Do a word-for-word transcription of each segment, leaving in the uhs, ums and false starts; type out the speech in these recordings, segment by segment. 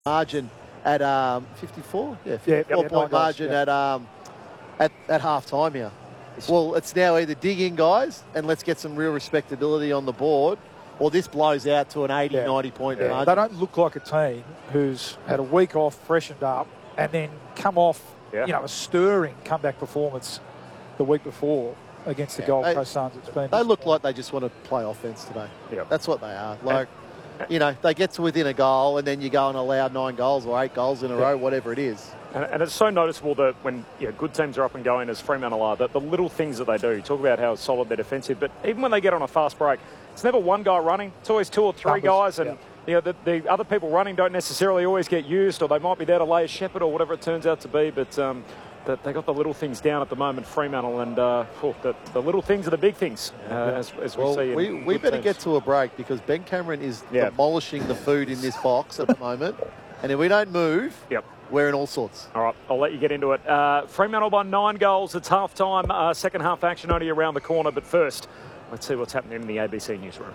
margin at um, fifty-four, yeah, fifty-four yeah, yeah, point nine margin goals, yeah. at um, at at half time here. Well, it's now either dig in, guys, and let's get some real respectability on the board, or this blows out to an eighty, Yeah. ninety point Yeah. margin. They don't look like a team who's had a week off, freshened up, and then come off, Yeah. you know, a stirring comeback performance the week before against the Yeah. Gold They- Coast Suns. It's been They look like they just want to play offense today. Yeah. That's what they are. Like, you know, they get to within a goal, and then you go and allow nine goals or eight goals in a Yeah. row, whatever it is. And, and it's so noticeable that when you know, good teams are up and going, as Fremantle are, that the little things that they do. You talk about how solid they're defensive, but even when they get on a fast break, it's never one guy running. It's always two or three Numbers, guys, and yeah. you know, the, the other people running don't necessarily always get used, or they might be there to lay a shepherd or whatever it turns out to be. But um, that they got the little things down at the moment, Fremantle, and uh, oh, the, the little things are the big things, uh, as, as we Well, see. In we, we good better teams. get to a break because Ben Cameron is Yeah. demolishing the food in this box at the moment. And if we don't move, Yep. we're in all sorts. All right, I'll let you get into it. Uh, Fremantle by nine goals. It's half time. Uh, second half action only around the corner. But first, let's see what's happening in the A B C newsroom.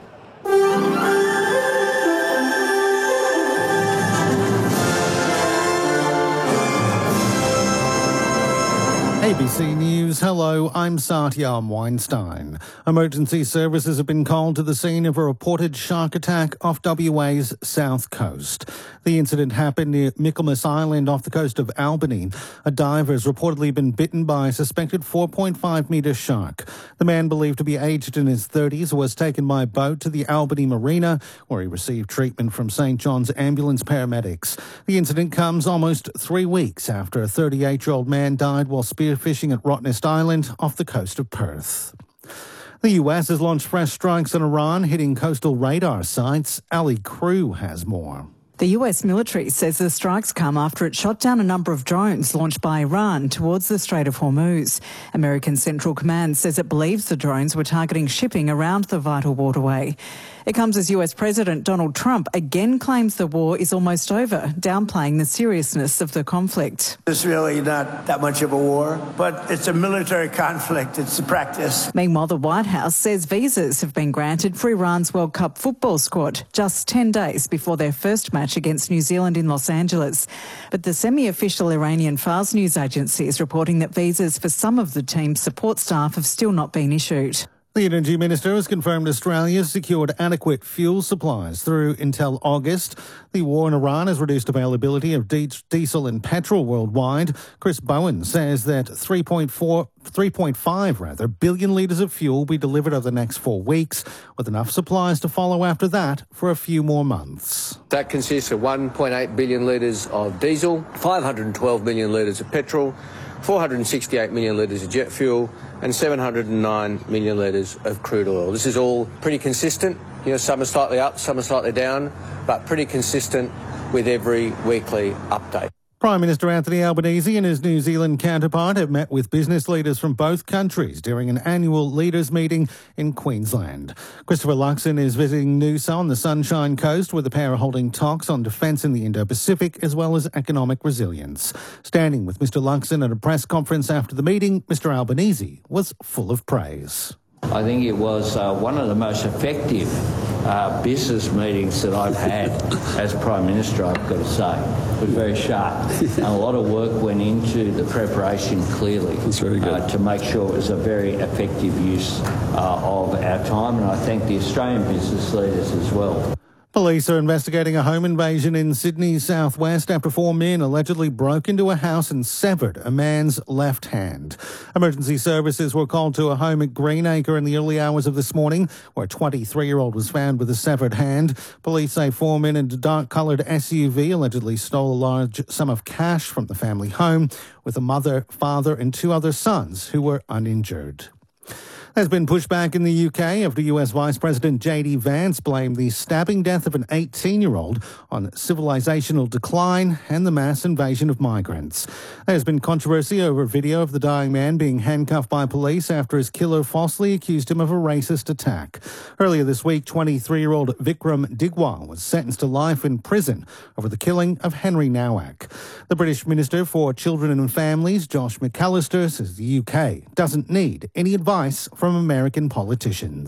A B C News, hello, I'm Satyam Weinstein. Emergency services have been called to the scene of a reported shark attack off W A's south coast. The incident happened near Michaelmas Island off the coast of Albany. A diver has reportedly been bitten by a suspected four point five metre shark. The man, believed to be aged in his thirties, was taken by boat to the Albany Marina, where he received treatment from St John's ambulance paramedics. The incident comes almost three weeks after a thirty-eight-year-old man died while spearfishing at Rottnest Island off the coast of Perth. The U S has launched fresh strikes on Iran, hitting coastal radar sites. Ali Crew has more. The U S military says the strikes come after it shot down a number of drones launched by Iran towards the Strait of Hormuz. American Central Command says it believes the drones were targeting shipping around the vital waterway. It comes as U S President Donald Trump again claims the war is almost over, downplaying the seriousness of the conflict. It's really not that much of a war, but it's a military conflict. It's a practice. Meanwhile, the White House says visas have been granted for Iran's World Cup football squad just ten days before their first match against New Zealand in Los Angeles. But the semi-official Iranian Fars news agency is reporting that visas for some of the team's support staff have still not been issued. The Energy Minister has confirmed Australia has secured adequate fuel supplies through until August. The war in Iran has reduced availability of di- diesel and petrol worldwide. Chris Bowen says that three point four, three point five rather, billion litres of fuel will be delivered over the next four weeks, with enough supplies to follow after that for a few more months. That consists of one point eight billion litres of diesel, five hundred twelve million litres of petrol, four hundred sixty-eight million litres of jet fuel, and seven hundred nine million litres of crude oil. This is all pretty consistent. You know, some are slightly up, some are slightly down, but pretty consistent with every weekly update. Prime Minister Anthony Albanese and his New Zealand counterpart have met with business leaders from both countries during an annual leaders' meeting in Queensland. Christopher Luxon is visiting Noosa on the Sunshine Coast, with the pair are holding talks on defence in the Indo-Pacific as well as economic resilience. Standing with Mr Luxon at a press conference after the meeting, Mr Albanese was full of praise. I think it was uh, one of the most effective uh, business meetings that I've had as Prime Minister, I've got to say. It was very sharp. And a lot of work went into the preparation, clearly, That's very good. Uh, to make sure it was a very effective use uh, of our time. And I thank the Australian business leaders as well. Police are investigating a home invasion in Sydney's southwest after four men allegedly broke into a house and severed a man's left hand. Emergency services were called to a home at Greenacre in the early hours of this morning, where a twenty-three-year-old was found with a severed hand. Police say four men in a dark-coloured S U V allegedly stole a large sum of cash from the family home, with a mother, father and two other sons who were uninjured. There's been pushback in the U K after U S Vice President J D Vance blamed the stabbing death of an eighteen-year-old on civilisational decline and the mass invasion of migrants. There's been controversy over a video of the dying man being handcuffed by police after his killer falsely accused him of a racist attack. Earlier this week, twenty-three-year-old Vikram Digwal was sentenced to life in prison over the killing of Henry Nowak. The British Minister for Children and Families, Josh McAllister, says the U K doesn't need any advice from American politicians.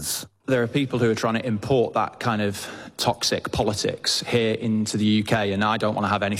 there are people who are trying to import that kind of toxic politics here into the U K, and I don't want to have anything